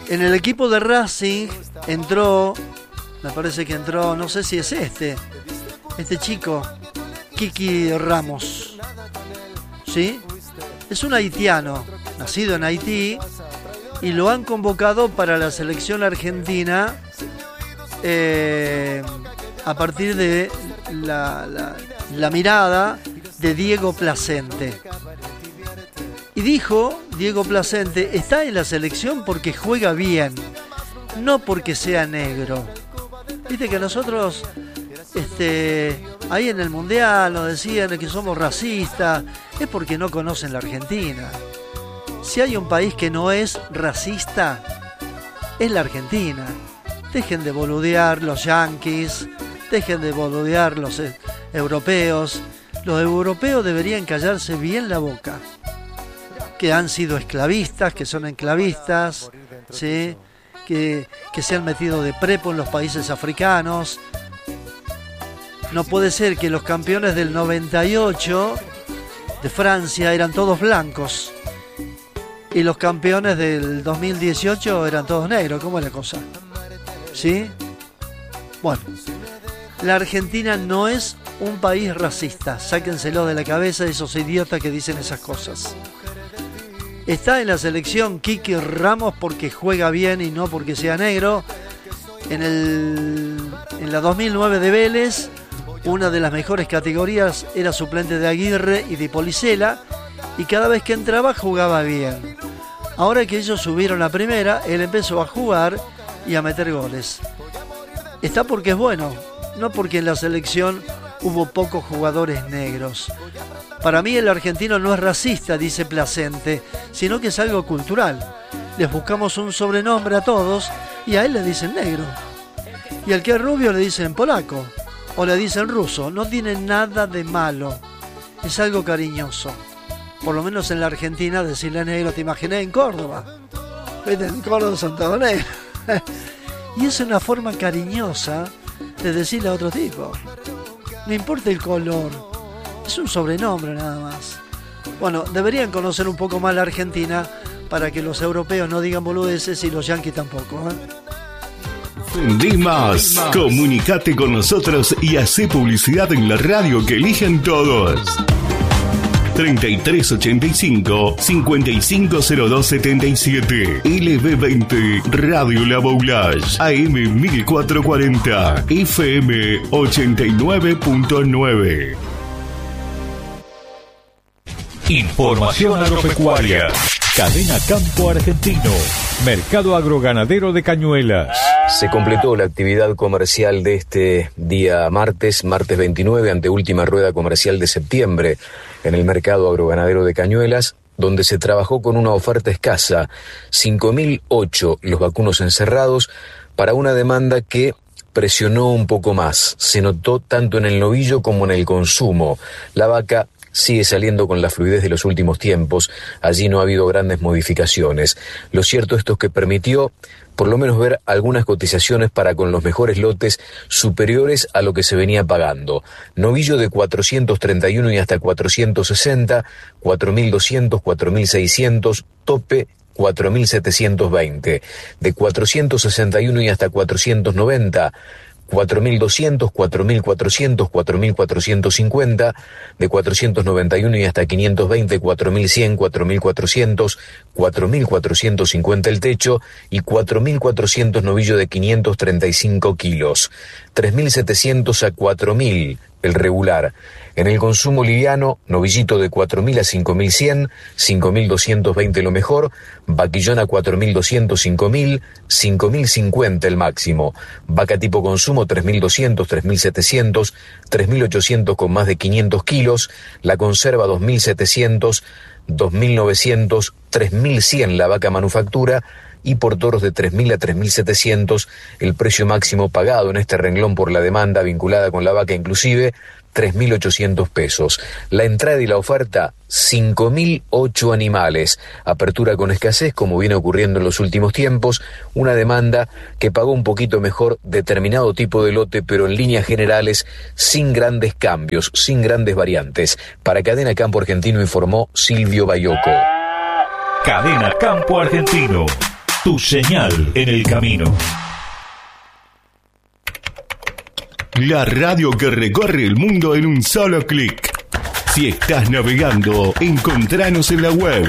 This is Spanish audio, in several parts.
En el equipo de Racing entró, me parece que entró, no sé si es este chico, Kiki Ramos, ¿sí? Es un haitiano, nacido en Haití, y lo han convocado para la selección argentina a partir de la mirada de Diego Placente. Y dijo, Diego Placente, está en la selección porque juega bien, no porque sea negro. Viste que nosotros, ahí en el Mundial nos decían que somos racistas, es porque no conocen la Argentina. Si hay un país que no es racista, es la Argentina. Dejen de boludear los yanquis, dejen de boludear los europeos. Los europeos deberían callarse bien la boca, que han sido esclavistas, que son enclavistas, ¿sí? que se han metido de prepo en los países africanos. No puede ser que los campeones del 98 de Francia eran todos blancos y los campeones del 2018 eran todos negros. ¿Cómo es la cosa? ¿Sí? Bueno, la Argentina no es un país racista. Sáquenselo de la cabeza esos idiotas que dicen esas cosas. Está en la selección Kiki Ramos porque juega bien y no porque sea negro. En la 2009 de Vélez, una de las mejores categorías, era suplente de Aguirre y de Policela, y cada vez que entraba jugaba bien. Ahora que ellos subieron a primera, él empezó a jugar y a meter goles. Está porque es bueno, no porque en la selección hubo pocos jugadores negros. Para mí el argentino no es racista, dice Placente, sino que es algo cultural. Les buscamos un sobrenombre a todos y a él le dicen negro. Y al que es rubio le dicen polaco o le dicen ruso. No tiene nada de malo. Es algo cariñoso. Por lo menos en la Argentina decirle negro, te imaginé en Córdoba. ¿Viste? En Córdoba son todos negros. Y es una forma cariñosa de decirle a otro tipo. No importa el color. Es un sobrenombre nada más. Bueno, deberían conocer un poco más la Argentina para que los europeos no digan boludeces y los yanquis tampoco, ¿eh? Vendí más. Comunicate con nosotros y hacé publicidad en la radio que eligen todos. 3385 550277 LB20 Radio La Boulage AM 1440 FM 89.9. Información agropecuaria. Cadena Campo Argentino. Mercado agroganadero de Cañuelas. Se completó la actividad comercial de este día martes 29, anteúltima rueda comercial de septiembre, en el mercado agroganadero de Cañuelas, donde se trabajó con una oferta escasa, 5.008 los vacunos encerrados, para una demanda que presionó un poco más. Se notó tanto en el novillo como en el consumo. La vaca sigue saliendo con la fluidez de los últimos tiempos, allí no ha habido grandes modificaciones. Lo cierto esto es que permitió por lo menos ver algunas cotizaciones para con los mejores lotes superiores a lo que se venía pagando. Novillo de 431 y hasta 460, 4.200, 4.600, tope 4.720. De 461 y hasta 490, 4.200, 4.400, 4.450, de 491 y hasta 520, 4.100, 4.400, 4.450 el techo y 4.400 novillo de 535 kilos, 3.700 a 4.000 el regular. En el consumo liviano, novillito de 4.000 a 5.100, 5.220 lo mejor, vaquillón a 4.200, 5.000, 5.050 el máximo. Vaca tipo consumo 3.200, 3.700, 3.800 con más de 500 kilos, la conserva 2.700, 2.900, 3.100 la vaca manufactura, y por toros de 3.000 a 3.700 el precio máximo pagado en este renglón por la demanda vinculada con la vaca inclusive, 3.800 pesos. La entrada y la oferta, 5.008 animales. Apertura con escasez, como viene ocurriendo en los últimos tiempos. Una demanda que pagó un poquito mejor determinado tipo de lote, pero en líneas generales, sin grandes cambios, sin grandes variantes. Para Cadena Campo Argentino informó Silvio Bayoco. Cadena Campo Argentino. Tu señal en el camino. La radio que recorre el mundo en un solo clic. Si estás navegando, encontranos en la web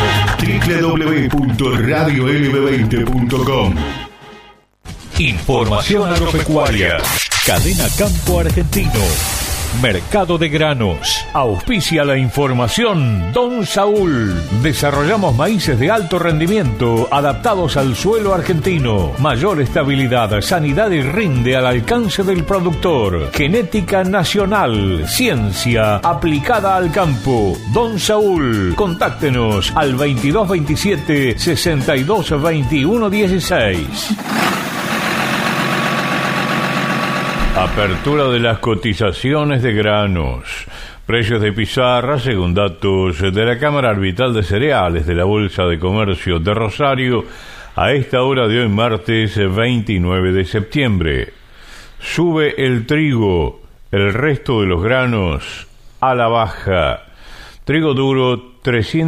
www.radiolb20.com. Información agropecuaria. Cadena Campo Argentino. Mercado de granos. Auspicia la información Don Saúl. Desarrollamos maíces de alto rendimiento adaptados al suelo argentino. Mayor estabilidad, sanidad y rinde al alcance del productor. Genética nacional. Ciencia aplicada al campo. Don Saúl. Contáctenos al 2227 622116. Apertura de las cotizaciones de granos. Precios de pizarra según datos de la Cámara Arbitral de Cereales de la Bolsa de Comercio de Rosario a esta hora de hoy, martes 29 de septiembre. Sube el trigo, el resto de los granos a la baja. Trigo duro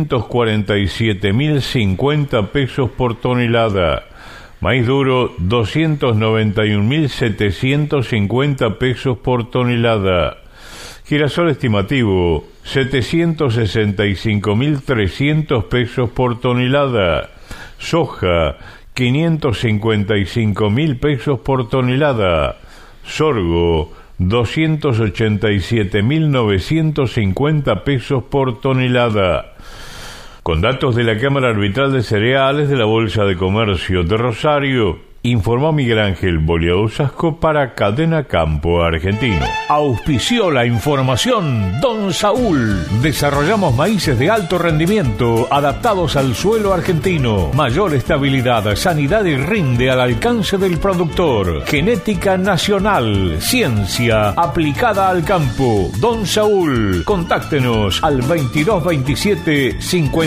347.050 pesos por tonelada. Maíz duro, 291.750 pesos por tonelada. Girasol estimativo, 765.300 pesos por tonelada. Soja, 555.000 pesos por tonelada. Sorgo, 287.950 pesos por tonelada. Con datos de la Cámara Arbitral de Cereales de la Bolsa de Comercio de Rosario, informó Miguel Ángel Boliausasco para Cadena Campo Argentino. Auspició la información Don Saúl. Desarrollamos maíces de alto rendimiento adaptados al suelo argentino. Mayor estabilidad, sanidad y rinde al alcance del productor. Genética nacional. Ciencia aplicada al campo. Don Saúl. Contáctenos al 2227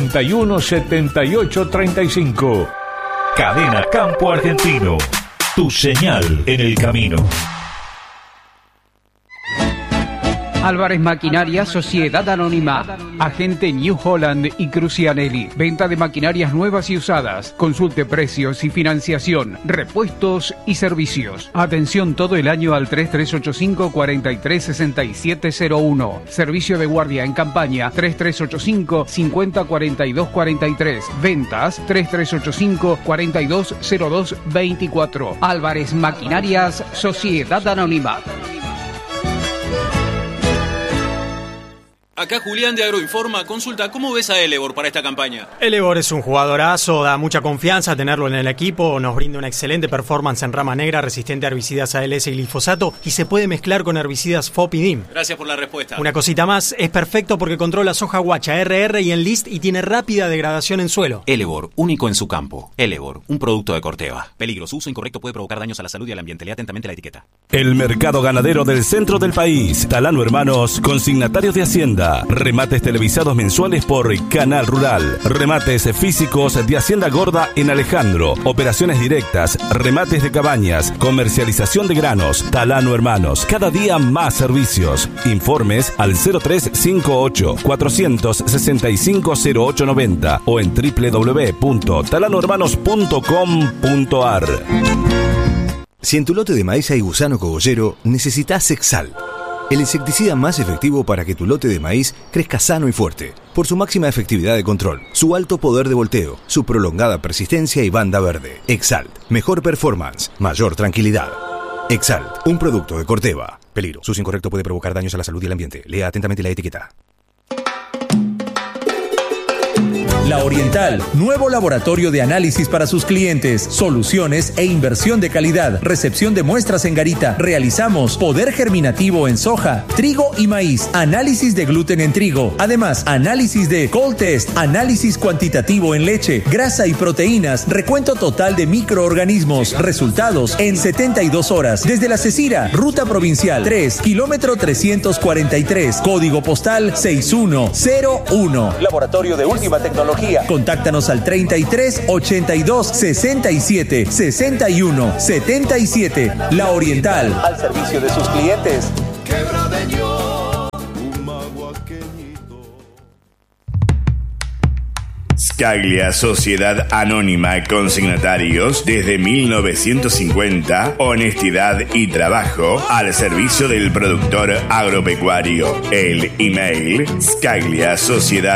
517835. Cadena Campo Argentino. Tu señal en el camino. Álvarez Maquinaria, Sociedad Anónima, agente New Holland y Crucianelli. Venta de maquinarias nuevas y usadas. Consulte precios y financiación, repuestos y servicios. Atención todo el año al 3385-436701. Servicio de guardia en campaña 3385-504243. Ventas 3385-420224. Álvarez Maquinarias, Sociedad Anónima. Acá Julián de Agroinforma. Consulta, ¿cómo ves a Elevor para esta campaña? Elevor es un jugadorazo, da mucha confianza tenerlo en el equipo, nos brinda una excelente performance en rama negra, resistente a herbicidas ALS y glifosato, y se puede mezclar con herbicidas FOP y DIM. Gracias por la respuesta. Una cosita más, es perfecto porque controla soja guacha, RR y Enlist y tiene rápida degradación en suelo. Elevor, único en su campo. Elevor, un producto de Corteva. Peligro, su uso incorrecto puede provocar daños a la salud y al ambiente. Lea atentamente la etiqueta. El mercado ganadero del centro del país. Talano Hermanos, consignatarios de Hacienda. Remates televisados mensuales por Canal Rural. Remates físicos de Hacienda Gorda en Alejandro. Operaciones directas, remates de cabañas, comercialización de granos. Talano Hermanos, cada día más servicios. Informes al 0358-465-0890 o en www.talanohermanos.com.ar. Si en tu lote de maíz hay gusano cogollero, necesitas Exal, el insecticida más efectivo para que tu lote de maíz crezca sano y fuerte, por su máxima efectividad de control, su alto poder de volteo, su prolongada persistencia y banda verde. Exalt, mejor performance, mayor tranquilidad. Exalt, un producto de Corteva. Peligro, su uso incorrecto puede provocar daños a la salud y el ambiente. Lea atentamente la etiqueta. La Oriental, nuevo laboratorio de análisis para sus clientes, soluciones e inversión de calidad, recepción de muestras en garita. Realizamos poder germinativo en soja, trigo y maíz, análisis de gluten en trigo, además análisis de cold test, análisis cuantitativo en leche, grasa y proteínas, recuento total de microorganismos, resultados en 72 horas. Desde La Cecira, ruta provincial 3, kilómetro 343, código postal 6101. Laboratorio de última tecnología. Contáctanos al 33 82 67 61 77. La Oriental, al servicio de sus clientes. Scaglia Sociedad Anónima Consignatarios desde 1950. Honestidad y trabajo al servicio del productor agropecuario. El email Scaglia Sociedad